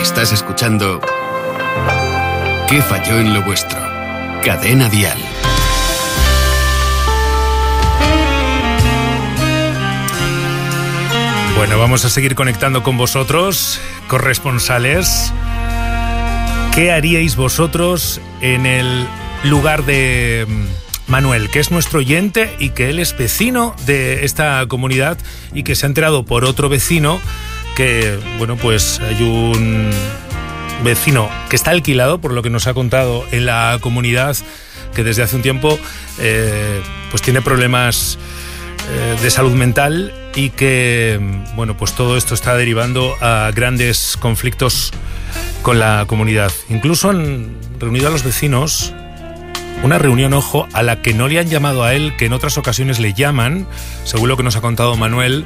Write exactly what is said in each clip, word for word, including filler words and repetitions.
Estás escuchando ¿Qué falló en lo vuestro? Cadena Dial. Bueno, vamos a seguir conectando con vosotros, corresponsales. ¿Qué haríais vosotros en el lugar de Manuel, que es nuestro oyente y que él es vecino de esta comunidad y que se ha enterado por otro vecino que, bueno, pues hay un vecino que está alquilado, por lo que nos ha contado, en la comunidad, que desde hace un tiempo eh, pues tiene problemas eh, de salud mental y que, bueno, pues todo esto está derivando a grandes conflictos con la comunidad. Incluso han reunido a los vecinos, una reunión, ojo, a la que no le han llamado a él, que en otras ocasiones le llaman, según lo que nos ha contado Manuel,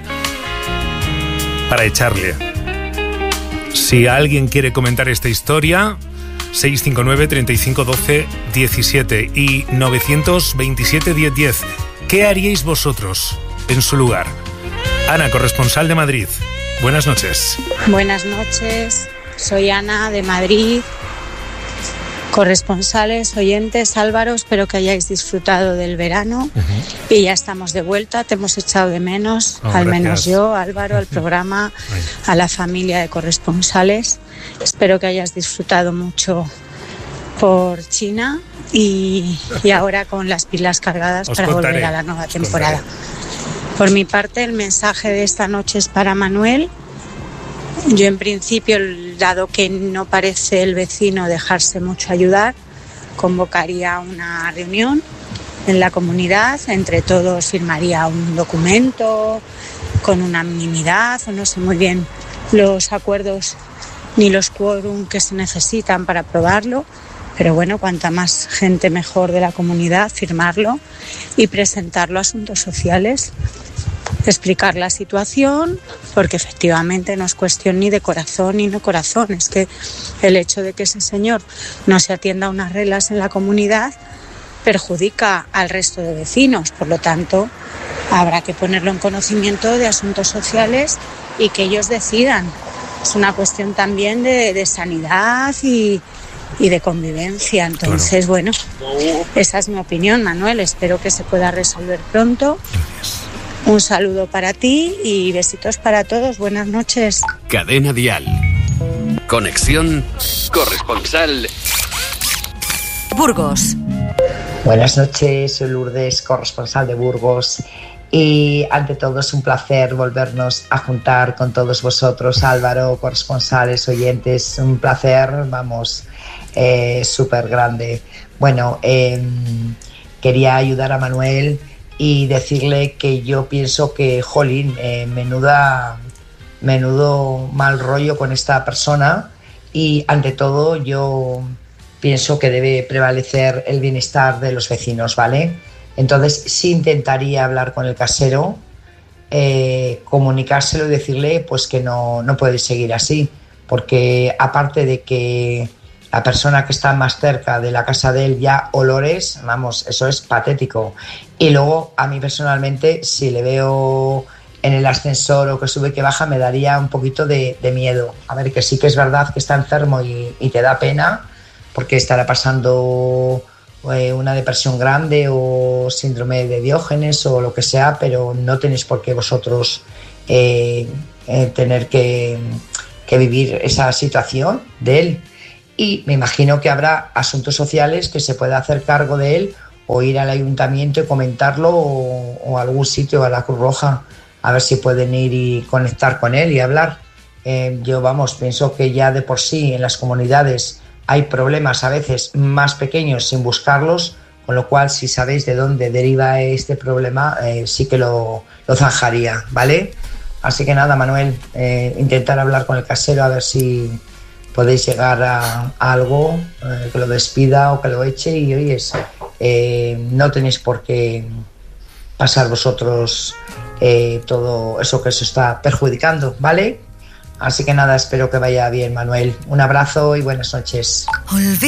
para echarle. Si alguien quiere comentar esta historia, seis cinco nueve, treinta y cinco, doce, diecisiete y novecientos veintisiete, diez diez. ¿Qué haríais vosotros en su lugar? Ana, corresponsal de Madrid. Buenas noches. Buenas noches. Soy Ana, de Madrid. Corresponsales, oyentes, Álvaro, espero que hayáis disfrutado del verano. Uh-huh. Y ya estamos de vuelta, te hemos echado de menos, oh, al gracias. menos yo, Álvaro, al programa, a la familia de corresponsales. Espero que hayas disfrutado mucho por China y, y ahora con las pilas cargadas Os para contaré. volver a la nueva Os temporada. Contaré. Por mi parte, el mensaje de esta noche es para Manuel. Yo, en principio, dado que no parece el vecino dejarse mucho ayudar, convocaría una reunión en la comunidad, entre todos firmaría un documento con unanimidad, o no sé muy bien los acuerdos ni los quórum que se necesitan para aprobarlo, pero bueno, cuanta más gente mejor de la comunidad, firmarlo y presentarlo a asuntos sociales. Explicar la situación, porque efectivamente no es cuestión ni de corazón ni no corazón, es que el hecho de que ese señor no se atienda a unas reglas en la comunidad perjudica al resto de vecinos, por lo tanto habrá que ponerlo en conocimiento de asuntos sociales y que ellos decidan. Es una cuestión también de, de sanidad y, y de convivencia, entonces bueno, esa es mi opinión, Manuel, espero que se pueda resolver pronto. Gracias. Un saludo para ti y besitos para todos. Buenas noches. Cadena Dial. Conexión corresponsal. Burgos. Buenas noches, soy Lourdes, corresponsal de Burgos. Y ante todo es un placer volvernos a juntar con todos vosotros, Álvaro, corresponsales, oyentes. Un placer, vamos, eh, súper grande. Bueno, eh, quería ayudar a Manuel y decirle que yo pienso que, jolín, eh, menuda, menudo mal rollo con esta persona, y ante todo yo pienso que debe prevalecer el bienestar de los vecinos, ¿vale? Entonces sí intentaría hablar con el casero, eh, comunicárselo y decirle pues que no, no puede seguir así, porque aparte de que la persona que está más cerca de la casa de él ya olores, vamos, eso es patético. Y luego, a mí personalmente, si le veo en el ascensor o que sube que baja, me daría un poquito de, de miedo. A ver, que sí que es verdad que está enfermo y, y te da pena, porque estará pasando eh, una depresión grande o síndrome de Diógenes o lo que sea, pero no tenéis por qué vosotros eh, eh, tener que, que vivir esa situación de él. Y me imagino que habrá asuntos sociales que se pueda hacer cargo de él, o ir al ayuntamiento y comentarlo, o, o a algún sitio, a la Cruz Roja, a ver si pueden ir y conectar con él y hablar. Eh, yo, vamos, pienso que ya de por sí en las comunidades hay problemas a veces más pequeños sin buscarlos, con lo cual si sabéis de dónde deriva este problema, eh, sí que lo, lo zanjaría, ¿vale? Así que nada, Manuel, eh, intentar hablar con el casero a ver si podéis llegar a, a algo, eh, que lo despida o que lo eche, y oyes, eh, no tenéis por qué pasar vosotros eh, todo eso que os está perjudicando, ¿vale? Así que nada, espero que vaya bien, Manuel. Un abrazo y buenas noches.